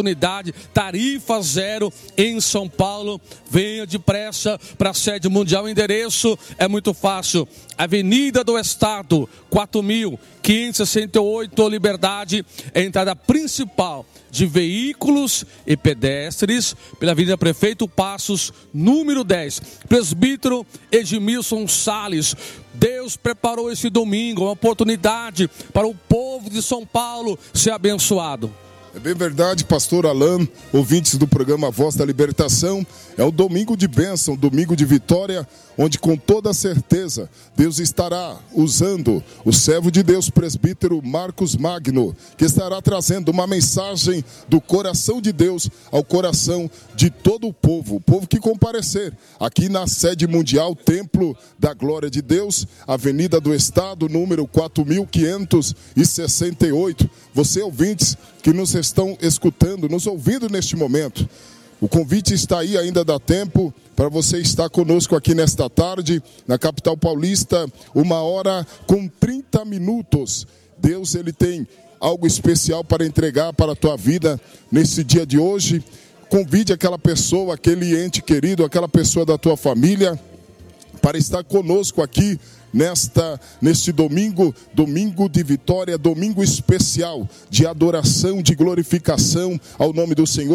Unidade, tarifa zero em São Paulo. Venha depressa para a sede mundial. O endereço é muito fácil: Avenida do Estado, 4.568, Liberdade, entrada principal de veículos e pedestres pela Avenida Prefeito Passos, número 10. Presbítero Edmilson Salles. Deus preparou esse domingo uma oportunidade para o povo de São Paulo ser abençoado. É bem verdade, pastor Alain, ouvintes do programa Voz da Libertação. É o domingo de bênção, domingo de vitória, onde com toda certeza Deus estará usando o servo de Deus, presbítero Marcos Magno, que estará trazendo uma mensagem do coração de Deus ao coração de todo o povo que comparecer aqui na sede mundial, Templo da Glória de Deus, Avenida do Estado, número 4.568. Você, ouvintes que nos estão escutando, nos ouvindo neste momento, o convite está aí, ainda dá tempo para você estar conosco aqui nesta tarde, na capital paulista, 1h30. Deus, ele tem algo especial para entregar para a tua vida nesse dia de hoje. Convide aquela pessoa, aquele ente querido, aquela pessoa da tua família, para estar conosco aqui neste domingo de vitória, domingo especial de adoração, de glorificação ao nome do Senhor.